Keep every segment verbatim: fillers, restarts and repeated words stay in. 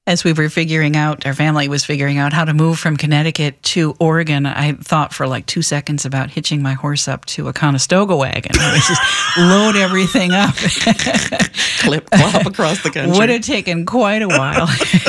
as we were figuring out, our family was figuring out how to move from Connecticut to Oregon, I thought for like two seconds about hitching my horse up to a Conestoga wagon. I was just load everything up. Clip clop across the country. Would have taken quite a while.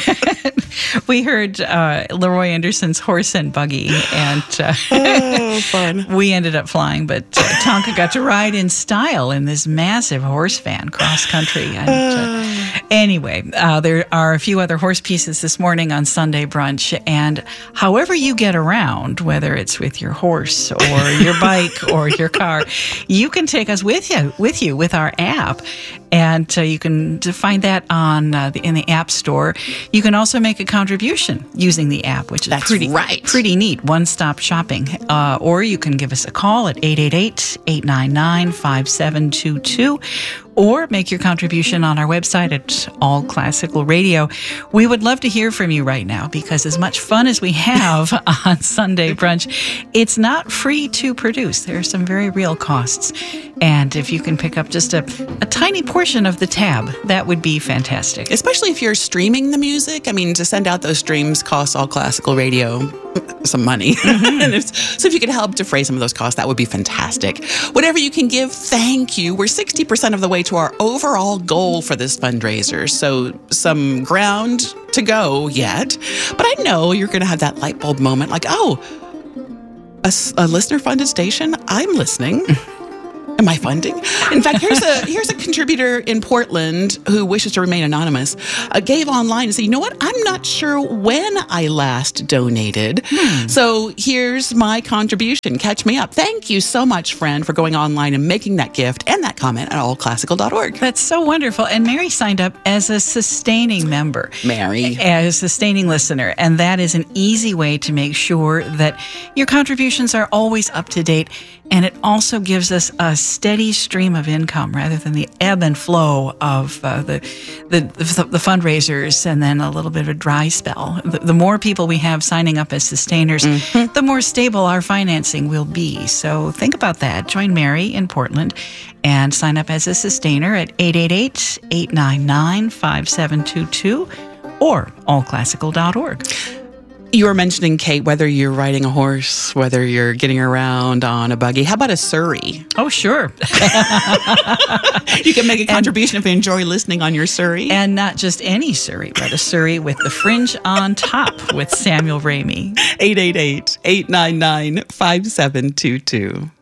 We heard uh, Leroy Anderson's Horse and Buggy, and uh, oh, fun. We ended up flying, but uh, Tonka got to ride in style in this massive horse van cross country. And, uh, anyway, uh, there are a few other horse pieces this morning on Sunday Brunch, and however you get around, whether it's with your horse or your bike or your car, you can take us with you with you with our app. And uh, you can find that on uh, the, in the App Store. You can also make a contribution using the app, which is That's pretty right. pretty neat. One-stop shopping. Uh, or you can give us a call at eight eight eight, eight nine nine, five seven two two. Or make your contribution on our website at All Classical Radio. We would love to hear from you right now, because as much fun as we have on Sunday Brunch, it's not free to produce. There are some very real costs. And if you can pick up just a, a tiny portion of the tab, that would be fantastic. Especially if you're streaming the music. I mean, to send out those streams costs All Classical Radio some money. Mm-hmm. And if, so if you could help defray some of those costs, that would be fantastic. Whatever you can give, thank you. We're sixty percent of the way to our overall goal for this fundraiser. So some ground to go yet. But I know you're going to have that light bulb moment like, oh, a, a listener-funded station? I'm listening. Am I funding? In fact, here's a here's a contributor in Portland who wishes to remain anonymous. Uh, gave online and said, you know what? I'm not sure when I last donated. Hmm. So here's my contribution. Catch me up. Thank you so much, friend, for going online and making that gift and that comment at all classical dot org. That's so wonderful. And Mary signed up as a sustaining member. Mary. As a sustaining listener. And that is an easy way to make sure that your contributions are always up to date. And it also gives us a steady stream of income rather than the ebb and flow of uh, the, the, the the fundraisers and then a little bit of a dry spell. The, the more people we have signing up as sustainers, mm-hmm. the more stable our financing will be. So think about that. Join Mary in Portland and sign up as a sustainer at eight eight eight, eight nine nine, five seven two two or all classical dot org. You were mentioning, Kate, whether you're riding a horse, whether you're getting around on a buggy. How about a Surrey? Oh, sure. You can make a contribution and, if you enjoy listening on your Surrey. And not just any Surrey, but a Surrey with the fringe on top with Samuel Ramey. eight eight eight, eight nine nine, five seven two two.